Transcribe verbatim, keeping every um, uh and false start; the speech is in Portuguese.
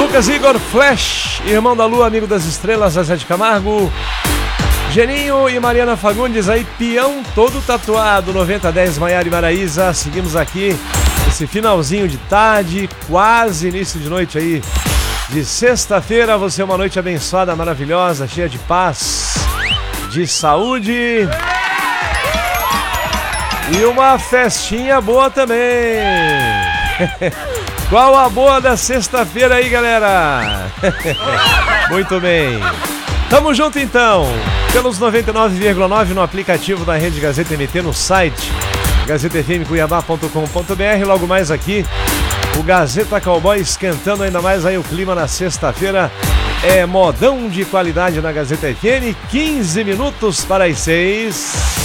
Lucas Igor, Flash, Irmão da Lua, Amigo das Estrelas, Zezé de Camargo, Geninho e Mariana Fagundes aí, peão todo tatuado, noventa dez, Maiara e Maraísa. Seguimos aqui, esse finalzinho de tarde, quase início de noite aí, de sexta-feira. Você é uma noite abençoada, maravilhosa, cheia de paz, de saúde e uma festinha boa também. Qual a boa da sexta-feira aí, galera? Muito bem. Tamo junto então, pelos noventa e nove vírgula nove no aplicativo da Rede Gazeta M T, no site gazeta f m cuiabá ponto com ponto b r. Logo mais aqui, o Gazeta Cowboy esquentando ainda mais aí o clima na sexta-feira. É modão de qualidade na Gazeta F M, quinze minutos para as seis.